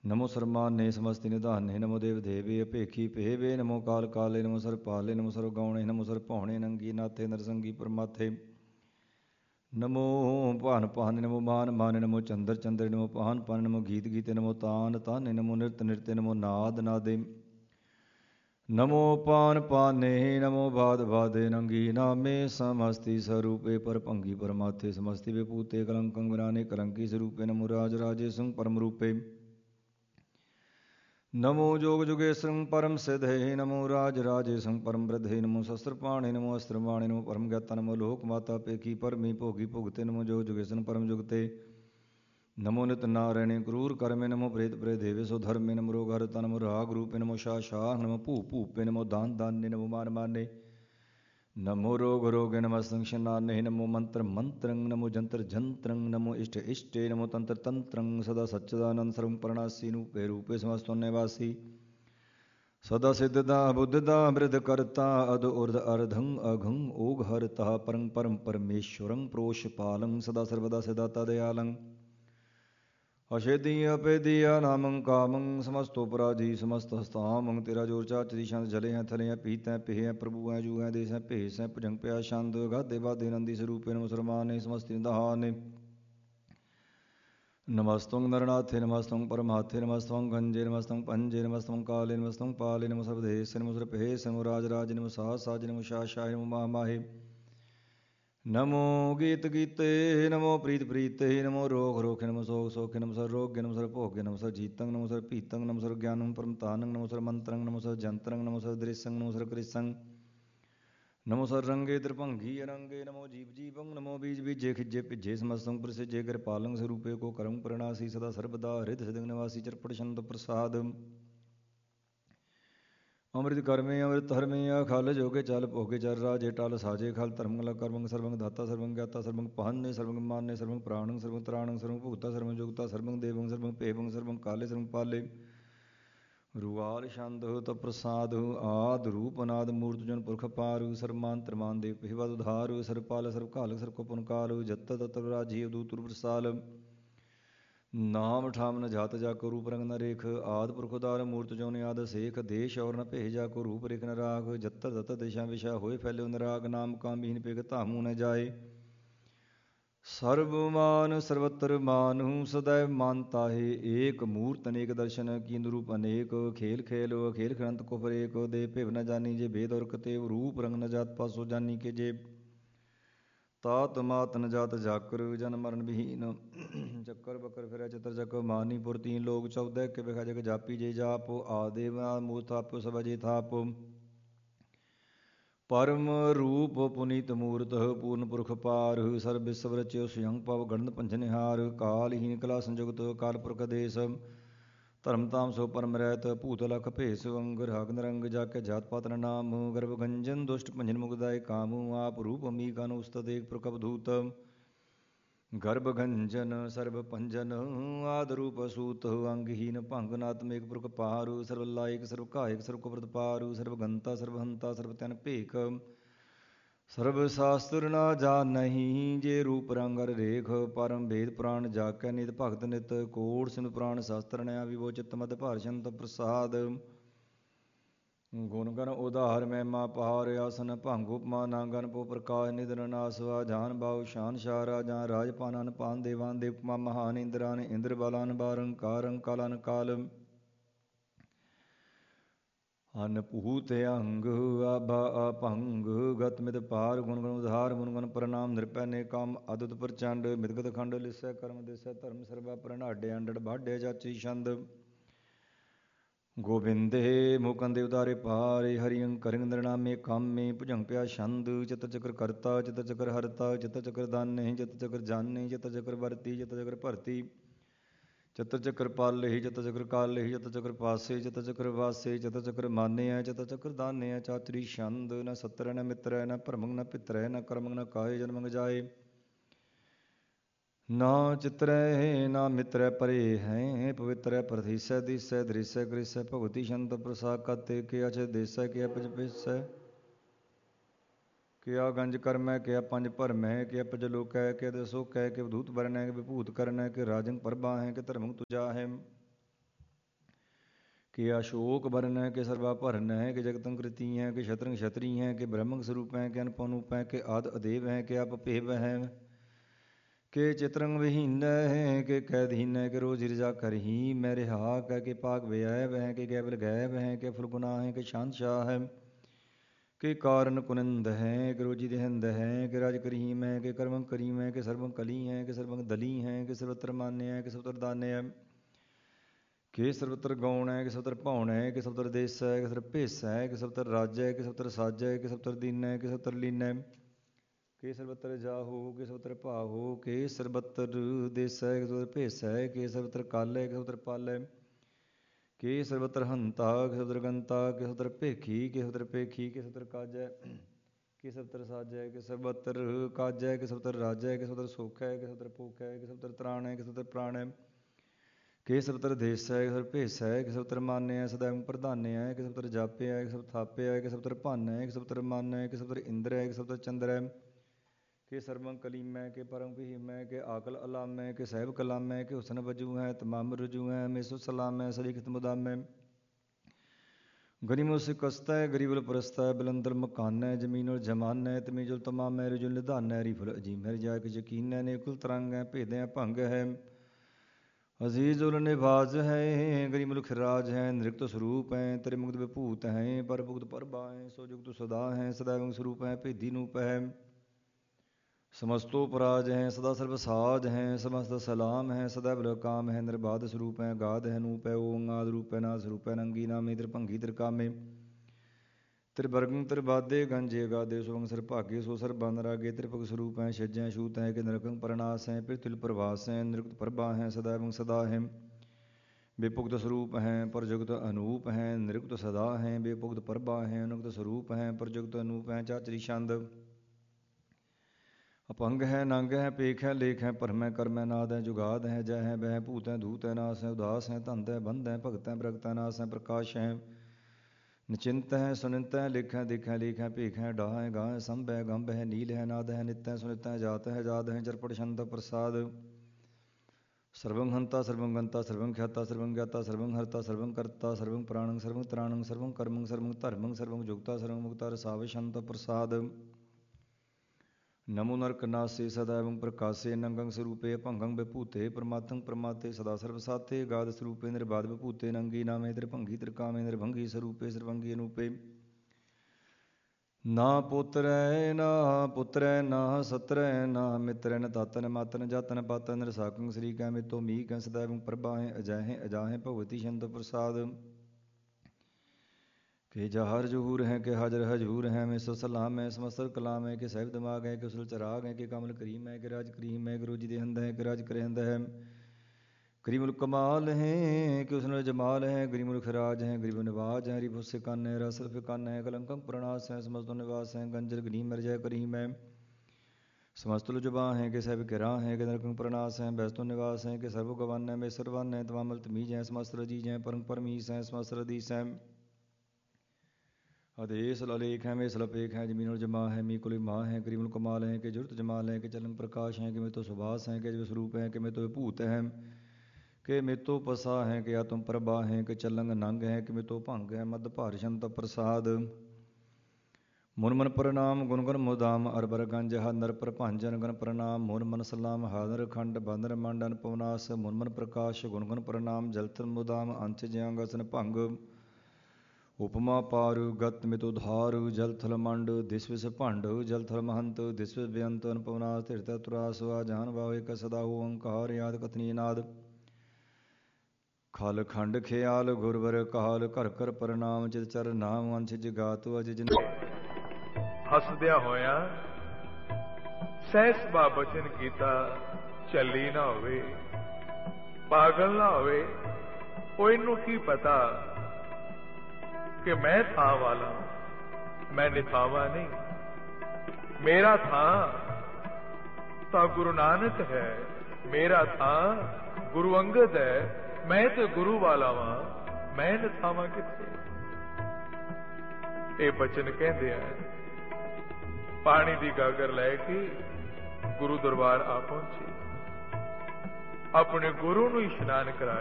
नमो सर्वमान्ये समस्ति निधान्ये नमो देव देवे अपेखी पेवे नमो काल काले नमो सर्वपाले नमो सर्वगौणे नमो सर्वपौणे नंगी नाथे नरसंगी परमाथे नमो भान पान नमो मान माने नमो चंद्र चंद्र नमो पान पान नमो गीत गीते नमो तान ताने नमो नृत्य नृत्य नमो नाद नादे नमो पान पाने नमो बाद बादे नंगी नामे समस्ति स्वरूपे पर भंगी परमाथे समस्ति विभूते कलंकं विराने कलंकी स्वरूपे नमो राज राजे संग परम रूपे नमो जोग जुगेश्वरं परम सिद्धे नमो राज राजे संग परम वृद्धे नमो शस्त्रपाणे नमो अस्त्रवाणे नमो परम ज्ञाता नमो लोक माता पेखी परमी भोगी भुगते नमो जोग जुगेश्वरं परम जुगते नमो नित नारायणे क्रूर कर्मे नमो प्रेत प्रेत देवे सो धर्मे नमो रोग हरता नमो राग रूपे नमो शाह शाह नमो भू भूपे नमो दान दान्य नमो मान माने नमो रोग रोगे नमो संशनाने नमो मंत्र मंत्रं नमो जंत्र जंत्रं नमो इष्ट इष्टे नमो तंत्र तंत्रं सदा सच्चिदानंद सर्वं परनासी रूपे रूपे समस्तो निवासी सदा सिद्धदा बुद्धदा मृद करता अद उर्ध अर्धं अघं ओघ हरता परं परम परमेश्वरं प्रोषपालं सदा सर्वदा सिदाता दयालं अशेदीय अपेदीय नामं कामं समस्तोपराधी समस्त हस्तामं तेरा जोर चाच दिशां जले हैं थले हैं पीत हैं पिहे हैं प्रभु हैं जू हैं देश हैं भेष हैं भुजंग प्या शांत गादे बादे नंदी स्वरूपे नमो सर्वमाने समस्ति दहाने नमस्तं नरनाथे नमस्तं परमाथे नमस्तं गंजे नमस्तं पंजे नमस्तं काले नमस्तं पाले नमो सर्वदेश नमो सर्वपेश नमो राज नमो साज नमो शाह नमो महामाहे नमो गीत गीते नमो प्रीत प्रीते नमो रोग रोखे नमो सोग सोखे नमो सर रोग्य नमो सर भोग्य नमो सर जीतं नमो सर पीतं नमो सर ज्ञानं परमतानं नमो सर मंत्रं नमो सर जंत्रं नमो सर दृश्यं नमो सर कृष्यं नमो सर रंगे त्रिभंगी अरंगे नमो जीव जीवं नमो बीज बीजे खिज्जे पिज्जे समस्तं प्रसिज्जे कृपालं स्वरूपे को करं प्रणासी सदा सर्वदा हृदय हृदय निवासी चरपट छंद प्रसाद अमृत कर्मे अमृत धर्मे अखल जोगे चल भोगे चर राजे टल साजे खल धर्मंगल कर्मंग सर्वंग धाता सर्वंग ज्ञाता सर्वंग पाहन्य सर्वंग मान्य सर्वंग प्राणंग सर्वंग त्राणंग सर्वंग भूता सर्वंग जुगता सर्वंग देवंग सर्वंग पेवंग सर्वंग काले सर्वंग पाले रुआल छंद त प्रसाद आद रूप अनाद मूर्त जन पुरख पारु सर्वमान त्रमान देव पिहवद उधारु सर्वपाल सर्व काल सर्व को पुनकालु जत्त तत्व राजीव दूत प्रसाल नाम ठाम न जात जाको रूप रंग न रेख आद पुरख उदार मूर्त जो आद सेख देश और न भेज जाको रूप रेख न राग जत्तर दत्त दिशा विषा होए फैल्यो नराग नाम कामहीन पेग धामू न जाए सर्वमान सर्वत्र मानु सदैव मानता है एक मूर्त अनेक दर्शन कीन रूप अनेक खेल खेल खेल खरंत कुफर एक दे पिव न जानी जे भेद और कतेव रूप रंग न जात पासो जानी के जे तात मात न जात जाकर जन मरण विहीन चक्कर बकर फिर चित्र चक मानी पुर तीन लोग 14 के बिखा जग जापी जे जाप आदेव मूर्ताप सब जे थाप परम रूप पुनीत मूर्त पूर्ण पुरख पार सर्व विश्व रच्यो स्वयं पव गणन पंचनिहार कालहीन कला संजुगत काल पुरख देश धर्म ताम सो परम रहत भूत लख भेस अंग राग नरंग जाके जात पात नाम गर्भ गंजन दुष्ट पंजन मुगदाय काम आप रूप अमी कानु उस्तत एक प्रकप धूत गर्भ गंजन सर्व पंजन आद रूप सूत अंगहीन भंग नात्मेक पुरख पारु सर्व लायक सर्व कायक सर्व कुप्रत पारु सर्व गंता सर्व हंता सर्व तन भेख सर्व शास्त्र ना जान नहीं जे रूप रंगर रेख परम भेद पुराण जाकै नित भगत नित कोट सिंध पुराण शास्त्र नया विवोचित मद भारशंत प्रसाद गुण गण उदाहर महिमा पहार आसन भंग उपमा नांगन पो प्रकाश निधन नासवा जान बाहु शान शारा जहाँ राज पानन पान देवान देवकुमा महान इंद्रान इंद्र बालान बारंकारं कालान काल अनपूत अंग आभा अपंग गत मित पार गुण गुण उधार मुन गुण प्रणाम नृपै ने काम अदुत प्रचंड मितगत खंड लिसै कर्म दिसै धर्म सर्वा प्रणाडे अंडड़ बाढ़े चाची छंद गोविंदे मुकंदे उतारे पारे हरियं करिंग नरनामे कामे भुजंग प्या छंद चित चक्र करता चित चक्र हरता चित चक्र दाने चित चक्र जाने चित चक्र वरती चित चक्र भरती चित चक्र पाले चित चक्र काले चित चक्र पासे चित चक्र वासे चित चक्र माने चित चक्र दाने चातरी छंद न सत्र न मित्र न परमंग न पितर न कर्मंग न काये जन्मंग जाए ना चित्र ना मित्र परे हैं पवित्र प्रथिसय दिसय दृश्य कृष्य भगवती शंत प्रसाद कते के अच देसय के पज पिसय किया गंज कर्म है किया पंज भरम है किया पज लोक है किया दसोक है कि धूत वर्ण है कि विभूत करण है कि राजंग प्रभा है कि धर्मंग तुझा है कि अशोक वर्ण है, कि सर्वाभरण है, कि जगतं कृति है, कि शत्रंग क्षत्रि हैं, कि ब्रह्मंग स्वरूप हैं, कि अनपनुप हैं, कि आद अदेव हैं, कि अपभेव हैं, के चित्रंग विहीन है, के कैदहीन है, कि रोज रिजा कर ही मैं रिहा कह, के पाक व्यय है, कि कैबल गैब है, कि फुलगुना है, कि शांत शाह है, के कारण कुनंद है, कि रोजी देहंद है, कि राज करीम है, कि कर्मं करीम है, कि सर्वं कली है, कि सर्वं दली है, कि सर्वत्र मान्य है, कि सर्वत्र दान्य है, कि सर्वत्र गौण है, कि सर्वत्र पौण है, कि सर्वत्र देश है, कि सर्वत्र भेस है, कि सर्वत्र राज्य है, कि सर्वत्र साज है, कि सर्वत्र दीन है, कि सर्वत्र लीन है, कि सर्वत्र जाहो, कि सर्वत्र पाहो, कि सर्वत्र देश है, कि सर्वत्र भेस है, कि सर्वत्र काल है, कि सर्वत्र पाल है, कि सर्वत्र हंता, कि सर्वत्र गंता, कि सर्वत्र पेखी, कि सर्वत्र पेखी, कि सर्वत्र काज है, कि सर्वत्र साज है, कि सर्वत्र काज है, कि सर्वत्र राज है, कि सर्वत्र सुख है, कि सर्वत्र भूख है, कि सर्वत्र त्राण है, कि सर्वत्र प्राण है, कि सर्वत्र देश है, कि सर्वत्र भेस है, कि सर्वत्र मान्य है, सदैव प्रधान्य है, कि सर्वत्र जाप्य है, कि सर्वत्र थाप्य है, कि सर्वत्र भान है, कि सर्वत्र मान है, कि सर्वत्र इंद्र है, कि सर्वत्र चंद्र है, कि सर्वं कलीम है, कि परम भीम है, कि आकल अलाम है, कि सहब कलाम है, कि हुसन वजू है, तमाम रजू है, मेसो सलाम है, सलीखत मुदाम है, गरीब से कस्त है, गरीबुल परस्त है, बुलंदर मकान है, जमीन और जमान है, तमीजुल तमाम है, रुजुल निधान है, रिफुल अजीम है, रिजा के यकीन है, नेकुल तरंग है, भेद है, भंग है, अजीज उल निवाज है, गरीमुल खिराज है, नृक्त स्वरूप है, तेरे मुक्त विभूत हैं, पर मुक्त परबा है, सो जुगत सदा है, सदैव स्वरूप है, भेदी नूप है, समस्तो पराज हैं, सदा सर्वसाज हैं, समस्त सलाम है, सदैव काम है, निर्बाध स्वरूप है, गाध है, नूप है, ओंगाद रूप है, नाथ स्वरूप है, नंगी नामे त्रिभंगी त्रिकामे, त्रिवर्गं त्रिबादे गंजे गादे सुवंग सर भागे सो सर बन रागे, त्रिपग स्वरूप हैं, शिज्जैं शूत हैं, कि नरकं प्रणास हैं, पृथ्वी प्रभास हैं, निरुक्त प्रभा हैं, सदैवं सदा हैं, बेपुक्त स्वरूप हैं, परजुगत अनूप हैं, निरुक्त सदा हैं, बेपुक्त प्रभा हैं, अनुक्त स्वरूप हैं, परजुगत अनूप हैं, चाचरी छंद अपंग है, नंग है, पेख है, लेख है, परम है, कर्म है, नाद है, जुगाद है, जय है, बह भूत है, धूत है, नाश है, उदास है, धंध है, बंध है, भगत है, प्रगत है, नाश है, प्रकाश है, निचिंत है, सुनित है, लिख है, दिख है, लीख है, पीख है, डाह है, गाह है, संभ है, गंभ है, नील है, नाद है, नित्य है, सुनित है, जात है, जाद है, चरपट छंद प्रसाद, सर्वं हंता, सर्वं गंता, सर्वं ख्याता, सर्वं ज्ञाता, सर्वं हर्ता, सर्वं कर्ता, सर्वं प्राणं, सर्वं त्राणं, सर्वं कर्मं, सर्वं धर्मं, सर्वं जुक्ता, सर्वं मुक्ता, रसावशंत प्रसाद, नमो नरकनासे सदैवं प्रकाशे, नंगं स्वरूपे, अपंगं विभूते, परमात्मं प्रमाते, सदा सर्वसाते, गाद स्वरूपे, निर्बाध विभूते, नंगी नामे त्रिभंगी त्रिकामे, निर्भंगी स्वरूपे, सर्वंगी अनूपे, ना पुत्र ना पुत्र ना सत्र ना मित्र न तातन मातन जातन पातन रसाकं श्री कै मितो मी कै सदैवं प्रभा है, अजय है, अजाहें भगवती शंत प्रसाद, के जहर जहूर हैं, के हाजर हजूर हैं, में सलाम है, समस्तर कलाम है, के सहब दिमाग है, के उसल चराग है, के कमल करीम है, के राज करीम है, के रोजी देहंद है, के राज करेहंद है, करीमुल कमाल हैं, कि उसने जमाल है, गरीमुल खराज हैं, गरीब निवाज हैं, रिभु सिकन है, रसल फिकन है, कलंकं प्रणास है, समस्त निवास हैं, गंजल गनीम मरजय करीम है, समस्त जुबा हैं, के सहब किरा हैं, के नरकं प्रणास हैं, बैस्तो निवास हैं, के सर्व गवन है, में सर्वन है, तमामल तमीज हैं, समस्त रजीज हैं, परंग परमीस हैं, समस्त रदीस हैं, आदेश ललेख है, में सलपेख है, जमीन और जमा है, मी कुल माँ है, करीमुल कमाल है, कि जुर्त जमाल है, कि चलंग प्रकाश हैं, कि में तो सुभाष हैं, के स्वरूप हैं, कि में तो विभूत हैं, के मितो पसा हैं, कि आत्म प्रभा हैं, कि चलंग नंग हैं, कि मितो भंग है, मद भारशंत प्रसाद, मुन मन प्रणाम गुण गुण मुदाम अरबर गंज हर पर भांजन गण प्रणाम, मुन मन सलाम हादर खंड बंदर मंडन पवनास, मुन मन प्रकाश गुण गुण प्रणाम जलथल मुदाम अंश ज्यांगसन भंग, उपमा पारु गत मितो धारु जलथल मंड दिस विस भंड जलथल महंत दिस विस बेअंत अनुपवनास तीर्थ तुरास जहान भाव एक सदा ओंकार याद कथनी नाद, खल खंड खयाल गुरवर काल कर कर प्रणाम चित चर नाम अंश जगात अज जिन ਹੱਸਦਿਆਂ ਹੋਇਆਂ ਸਹਿਸ ਬਾ ਬਚਨ ਕੀਤਾ ਚੱਲੀ ਨਾ ਹੋਵੇ ਪਾਗਲ ਨਾ ਹੋਵੇ ਉਹ ਇਹਨੂੰ ਕੀ ਪਤਾ ਕਿ ਮੈਂ ਥਾਂ ਵਾਲਾ ਮੈਂ ਨਿਥਾਵਾ ਨਹੀਂ ਮੇਰਾ ਥਾਂ ਤਾਂ ਗੁਰੂ ਨਾਨਕ ਹੈ ਮੇਰਾ ਥਾਂ ਗੁਰੂ ਅੰਗਦ ਹੈ ਮੈਂ ਤੇ ਗੁਰੂ ਵਾਲਾ ਵਾਂ ਮੈਂ ਨਿਥਾਵਾਂ ਕਿੱਥੇ ਇਹ ਬਚਨ ਕਹਿੰਦੇ ਆ पानी दी गागर लैके गुरु दरबार आ पहुंचे अपने गुरु नूं इशनान कराया।